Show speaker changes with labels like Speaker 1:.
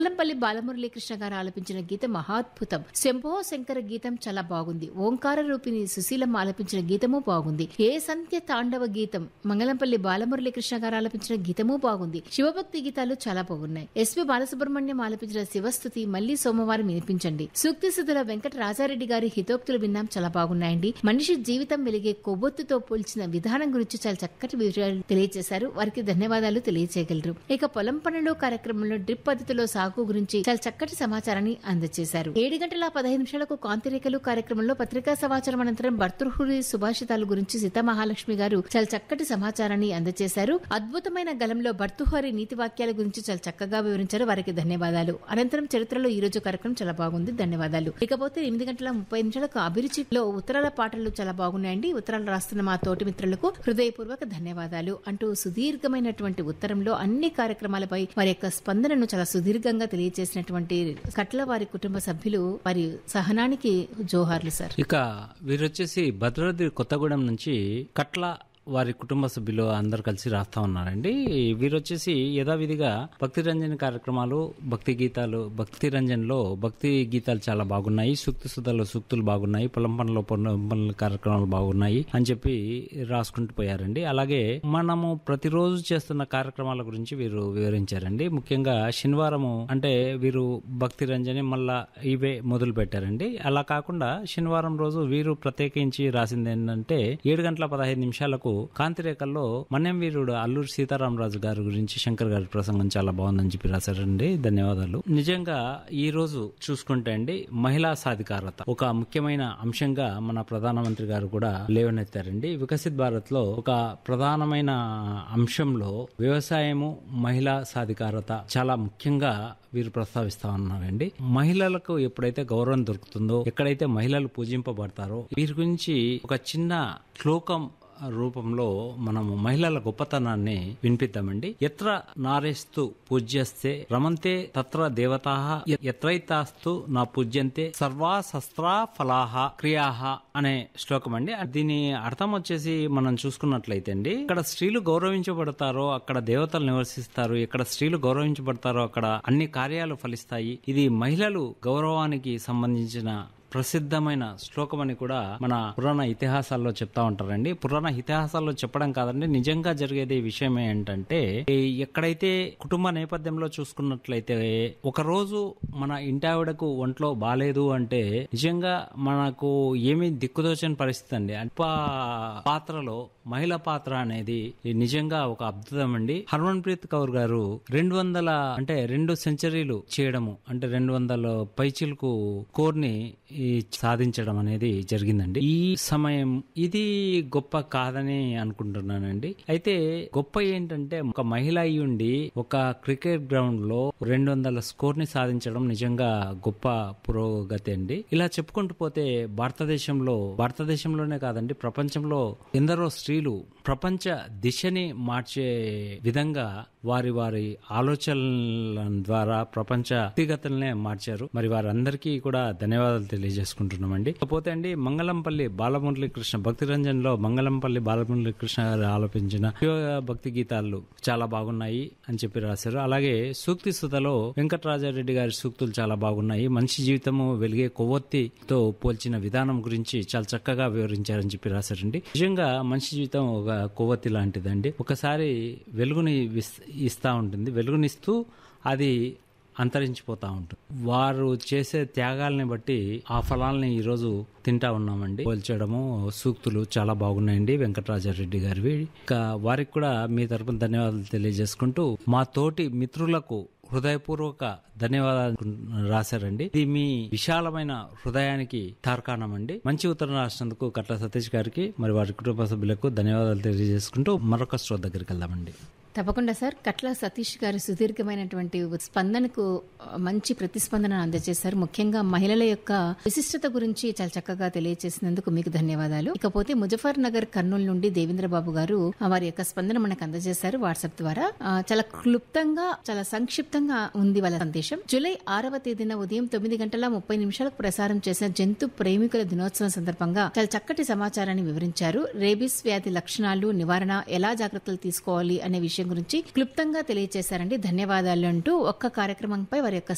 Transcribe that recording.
Speaker 1: మంగళంపల్లి బాలమురళీకృష్ణ గారు ఆలపించిన గీతం మహాద్భుతం. శంభో శంకర గీతం చాలా బాగుంది. ఓంకార రూపిణి సుశీలమ్మ ఆలపించిన గీతము బాగుంది. ఏ సంధ్య తాండవ గీతం మంగళంపల్లి బాలమురళీకృష్ణ గారు ఆలపించిన గీతము బాగుంది. శివభక్తి గీతాలు చాలా బాగున్నాయి. ఎస్పి బాలసుబ్రహ్మణ్యం ఆలపించిన శివస్థుతి మళ్లీ సోమవారం వినిపించండి. సూక్తి సుధుల వెంకట రాజారెడ్డి గారి హితోక్తులు విన్నాం, చాలా బాగున్నాయండి. మనిషి జీవితం వెలిగే కొవ్వొత్తుతో పోల్చిన విధానం గురించి చాలా చక్కటి వివరాలు తెలియజేశారు. వారికి ధన్యవాదాలు తెలియజేయగలరు. ఇక పొలం పనులు కార్యక్రమంలో డ్రిప్ పద్ధతిలో సాగు గురించి చాలా చక్కటి సమాచారాన్ని అందజేశారు. 7:15 కాంతిరేఖలు కార్యక్రమంలో పత్రికా సమాచారం అనంతరం భర్తృహరి సుభాషితాలు గురించి సీతామహాలక్ష్మి గారు చాలా చక్కటి సమాచారాన్ని అందజేశారు. అద్భుతమైన గలంలో భర్తృహరి నీతి వాక్యాల గురించి చాలా చక్కగా వివరించారు. వారికి ధన్యవాదాలు. అనంతరం చరిత్రలో ఈ రోజు కార్యక్రమం చాలా బాగుంది, ధన్యవాదాలు. ఇకపోతే 8:30 అభిరుచిలో ఉత్తరాల పాటలు చాలా బాగున్నాయండి. ఉత్తరాలు రాస్తున్న మా తోటి మిత్రులకు హృదయపూర్వక ధన్యవాదాలు అంటూ సుదీర్ఘమైనటువంటి ఉత్తరంలో అన్ని కార్యక్రమాలపై వారి యొక్క స్పందనను చాలా సుదీర్ఘంగా తెలియజేసినటువంటి కట్ల వారి కుటుంబ సభ్యులు వారి సహనానికి జోహార్లు సార్.
Speaker 2: ఇక వీరొచ్చేసి భద్రాద్రి కొత్తగూడెం నుంచి కట్ల వారి కుటుంబ సభ్యులు అందరు కలిసి రాస్తా ఉన్నారండి. వీరొచ్చేసి యథావిధిగా భక్తి రంజన్ కార్యక్రమాలు, భక్తి గీతాలు, భక్తి రంజన్లో భక్తి గీతాలు చాలా బాగున్నాయి, సూక్తి సుధలో సూక్తులు బాగున్నాయి, పొలం పనుల కార్యక్రమాలు బాగున్నాయి అని చెప్పి రాసుకుంటూ పోయారండి. అలాగే మనము ప్రతిరోజు చేస్తున్న కార్యక్రమాల గురించి వీరు వివరించారండి. ముఖ్యంగా శనివారము అంటే వీరు భక్తి రంజని మళ్ళా ఇవే మొదలు పెట్టారండి. అలా కాకుండా శనివారం రోజు వీరు ప్రత్యేకించి రాసింది ఏంటంటే 7:15 కాంతిరేఖల్లో మన్యం వీరుడు అల్లూరి సీతారామరాజు గారి గురించి శంకర్ గారి ప్రసంగం చాలా బాగుందని చెప్పి రాశారండి. ధన్యవాదాలు. నిజంగా ఈ రోజు చూసుకుంటే అండి మహిళా సాధికారత ఒక ముఖ్యమైన అంశంగా మన ప్రధానమంత్రి గారు కూడా లేవనెత్తారండి. వికసిత్ భారత్ లో ఒక ప్రధానమైన అంశంలో వ్యవసాయము, మహిళా సాధికారత చాలా ముఖ్యంగా వీరు ప్రస్తావిస్తా ఉన్నారండి. మహిళలకు ఎప్పుడైతే గౌరవం దొరుకుతుందో, ఎక్కడైతే మహిళలు పూజింపబడతారో వీరి గురించి ఒక చిన్న శ్లోకం రూపంలో మనము మహిళల గొప్పతనాన్ని వినిపిద్దామండి. ఎత్ర నారేస్తు పూజ్యస్తే రమంతే తత్ర దేవతాః ఎత్రైతాస్తు నా పూజ్యంతే సర్వా శస్త్రా ఫలాహ క్రియాహ అనే శ్లోకం అండి. దీని అర్థం వచ్చేసి మనం చూసుకున్నట్లయితే అండి, ఇక్కడ స్త్రీలు గౌరవించబడతారో అక్కడ దేవతలు నివసిస్తారు, ఎక్కడ స్త్రీలు గౌరవించబడతారో అక్కడ అన్ని కార్యాలు ఫలిస్తాయి. ఇది మహిళలు గౌరవానికి సంబంధించిన ప్రసిద్ధమైన శ్లోకం అని కూడా మన పురాణ ఇతిహాసాల్లో చెప్తా ఉంటారండి. పురాణ ఇతిహాసాల్లో చెప్పడం కాదండి, నిజంగా జరిగేది విషయం ఏంటంటే, ఎక్కడైతే కుటుంబ నేపథ్యంలో చూసుకున్నట్లయితే ఒక రోజు మన ఇంటావిడకు ఒంట్లో బాలేదు అంటే నిజంగా మనకు ఏమీ దిక్కుదోచని పరిస్థితి అండి. అల్ప పాత్రలో మహిళ పాత్ర అనేది నిజంగా ఒక అద్భుతం అండి. హర్మన్ ప్రీత్ కౌర్ గారు 2 సెంచరీలు చేయడము అంటే 200 పైచిలకు కోర్ని సాధించడం అనేది జరిగిందండి. ఈ సమయం ఇది గొప్ప కాదని అనుకుంటున్నానండి. అయితే గొప్ప ఏంటంటే ఒక మహిళ అయి ఉండి ఒక క్రికెట్ గ్రౌండ్ లో 200 స్కోర్ ని సాధించడం నిజంగా గొప్ప పురోగతి అండి. ఇలా చెప్పుకుంటూ పోతే భారతదేశంలోనే కాదండి, ప్రపంచంలో ఎందరో స్త్రీలు ప్రపంచ దిశని మార్చే విధంగా వారి ఆలోచనల ద్వారా ప్రపంచ వ్యక్తిగతలనే మార్చారు. మరి వారందరికీ కూడా ధన్యవాదాలు తెలియజేసుకుంటున్నామండి. కాకపోతే అండి మంగళంపల్లి బాలమురళీకృష్ణ భక్తి రంజన్ లో మంగళంపల్లి బాలమురళీకృష్ణ గారు ఆలపించిన భక్తి గీతాలు చాలా బాగున్నాయి అని చెప్పి రాశారు. అలాగే సూక్తి సుధలో వెంకటరాజారెడ్డి గారి సూక్తులు చాలా బాగున్నాయి. మనిషి జీవితము వెలిగే కొవ్వొత్తితో పోల్చిన విధానం గురించి చాలా చక్కగా వివరించారని చెప్పి రాశారండి. నిజంగా మనిషి జీవితం ఒక కొవ్వొత్తి లాంటిదండి. ఒకసారి వెలుగుని ఇస్తా ఉంటుంది, వెలుగునిస్తూ అది అంతరించిపోతా ఉంటుంది. వారు చేసే త్యాగాల్ని బట్టి ఆ ఫలాల్ని ఈరోజు తింటా ఉన్నామండి. పోల్చడము సూక్తులు చాలా బాగున్నాయండి వెంకటరాజారెడ్డి గారివి. ఇంకా వారికి కూడా మీ తరపున ధన్యవాదాలు తెలియజేసుకుంటూ మా తోటి మిత్రులకు హృదయపూర్వక ధన్యవాదాలు రాశారండి. ఇది మీ విశాలమైన హృదయానికి తార్కాణం అండి. మంచి ఉత్తరం రాసినందుకు కట్ల సతీష్ గారికి మరి వారి కుటుంబ సభ్యులకు ధన్యవాదాలు తెలియజేసుకుంటూ మరొక శ్రోత దగ్గరికి వెళ్దామండి.
Speaker 1: తప్పకుండా సార్. కట్ల సతీష్ గారు సుదీర్ఘమైనటువంటి స్పందనకు మంచి ప్రతిస్పందన అందజేశారు. ముఖ్యంగా మహిళల యొక్క విశిష్టత గురించి చాలా చక్కగా తెలియజేసినందుకు మీకు ధన్యవాదాలు. ఇకపోతే ముజఫర్ నగర్ కర్నూలు నుండి దేవేంద్రబాబు గారు వారి యొక్క స్పందన మనకు అందజేశారు వాట్సాప్ ద్వారా. చాలా క్లుప్తంగా చాలా సంక్షిప్తంగా ఉంది వాళ్ళ సందేశం. జూలై 6వ తేదీన ఉదయం 9:30 ప్రసారం చేసిన జంతు ప్రేమికుల దినోత్సవం సందర్భంగా చాలా చక్కటి సమాచారాన్ని వివరించారు. రేబీస్ వ్యాధి లక్షణాలు, నివారణ, ఎలా జాగ్రత్తలు తీసుకోవాలి అనే విషయం గురించి క్లుప్తంగా తెలియజేశారండి. ధన్యవాదాలు అంటూ ఒక్క కార్యక్రమంపై వారి యొక్క